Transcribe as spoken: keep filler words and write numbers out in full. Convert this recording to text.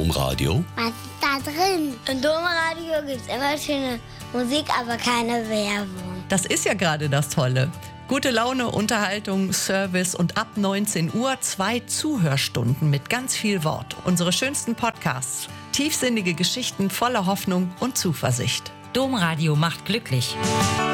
Domradio? Was ist da drin? Im Domradio gibt es immer schöne Musik, aber keine Werbung. Das ist ja gerade das Tolle. Gute Laune, Unterhaltung, Service und ab neunzehn Uhr zwei Zuhörstunden mit ganz viel Wort. Unsere schönsten Podcasts. Tiefsinnige Geschichten voller Hoffnung und Zuversicht. Domradio macht glücklich.